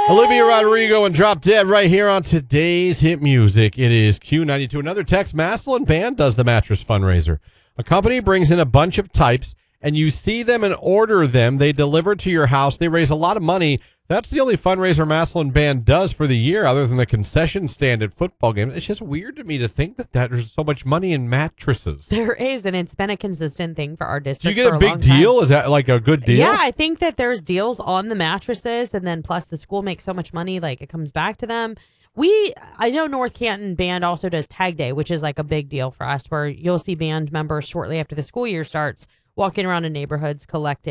Olivia Rodrigo and Drop Dead right here on today's hit music. It is Q92. Another text. Maslin Band does the mattress fundraiser. A company brings in a bunch of types, and you see them and order them. They deliver to your house. They raise a lot of money. That's the only fundraiser Maslin Band does for the year, other than the concession stand at football games. It's just weird to me to think that there's so much money in mattresses. There is, and it's been a consistent thing for our district. Do you get a big deal? Is that like a good deal? Yeah, I think that there's deals on the mattresses, and then plus the school makes so much money, like it comes back to them. I know North Canton Band also does Tag Day, which is like a big deal for us, where you'll see band members shortly after the school year starts walking around in neighborhoods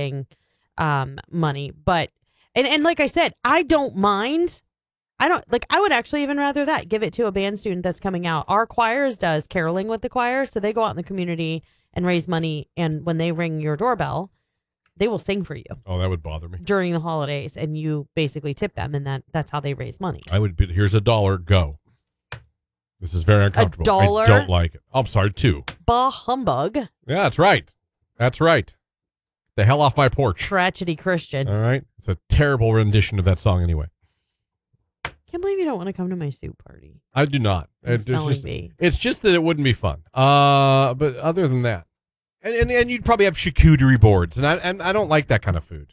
collecting money. And like I said, I don't mind. I would actually even rather that. Give it to a band student that's coming out. Our choirs does caroling with the choir, so they go out in the community and raise money. And when they ring your doorbell, they will sing for you. Oh, that would bother me. During the holidays, and you basically tip them, and that's how they raise money. Here's $1, go. This is very uncomfortable. $1? I don't like it. I'm sorry, $2. Bah humbug. Yeah, that's right. That's right. The hell off my porch. Tragedy Christian. All right. It's a terrible rendition of that song anyway. Can't believe you don't want to come to my soup party. I do not. It's just that it wouldn't be fun. But other than that, and you'd probably have charcuterie boards, and I don't like that kind of food.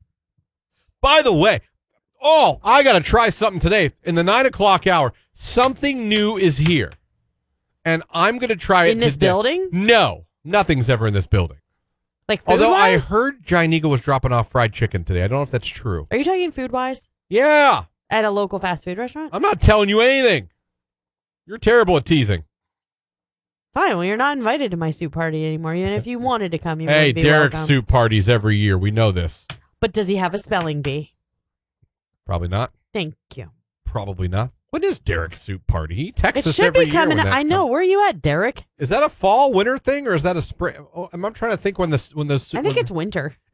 By the way, I got to try something today in the 9 o'clock hour. Something new is here, and I'm going to try it in this today. building. No, nothing's ever in this building. Like although I food-wise? heard Giant Eagle was dropping off fried chicken today. I don't know if that's true. Are you talking food wise? Yeah. At a local fast food restaurant? I'm not telling you anything. You're terrible at teasing. Fine. Well, you're not invited to my soup party anymore. Even if you wanted to come, you Hey, would be Derek's welcome. soup parties every year. We know this. But does he have a spelling bee? Probably not. Thank you. Probably not. When is Derek's soup party? He texts It us should every be year coming. when that's I know. coming. Where are you at, Derek? Is that a fall winter thing or is that a spring? I'm trying to think when I think it's winter.